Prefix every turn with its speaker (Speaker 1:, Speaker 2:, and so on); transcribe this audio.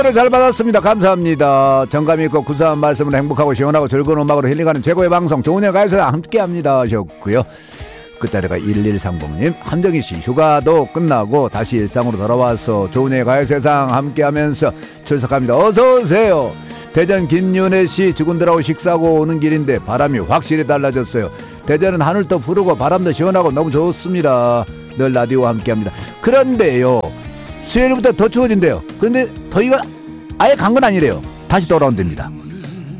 Speaker 1: 잘 받았습니다. 감사합니다. 정감 있고 구수한 말씀으로 행복하고 시원하고 즐거운 음악으로 힐링하는 최고의 방송 좋은의 가요사랑 함께합니다 하셨고요. 끝자리가 1130님, 함정희씨 휴가도 끝나고 다시 일상으로 돌아와서 좋은의 가요세상 함께하면서 출석합니다. 어서오세요. 대전 김윤혜씨, 직원들하고 식사하고 오는 길인데 바람이 확실히 달라졌어요. 대전은 하늘도 푸르고 바람도 시원하고 너무 좋습니다. 늘 라디오와 함께합니다. 그런데요, 수요일부터 더 추워진대요. 그런데 더위가 아예 간 건 아니래요. 다시 돌아온답니다.